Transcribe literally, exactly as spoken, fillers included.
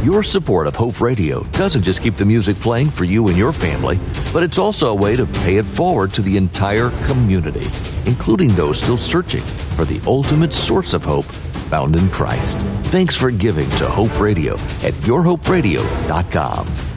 Your support of Hope Radio doesn't just keep the music playing for you and your family, but it's also a way to pay it forward to the entire community, including those still searching for the ultimate source of hope found in Christ. Thanks for giving to Hope Radio at your hope radio dot com.